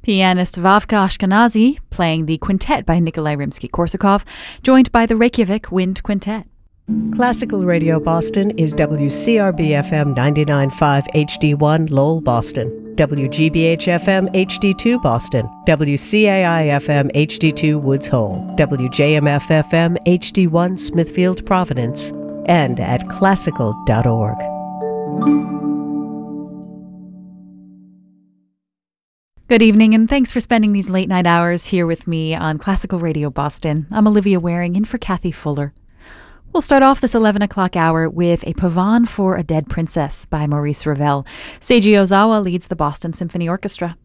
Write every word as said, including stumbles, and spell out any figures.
Pianist Vavka Ashkenazi playing the quintet by Nikolai Rimsky-Korsakov, joined by the Reykjavik Wind Quintet. Classical Radio Boston is W C R B F M ninety-nine point five H D one Lowell, Boston, W G B H F M H D two Boston, W C A I F M H D two Woods Hole, W J M F F M H D one Smithfield, Providence, and at classical dot org. Good evening, and thanks for spending these late night hours here with me on Classical Radio Boston. I'm Olivia Waring, in for Kathy Fuller. We'll start off this eleven o'clock hour with a Pavane for a Dead Princess by Maurice Ravel. Seiji Ozawa leads the Boston Symphony Orchestra.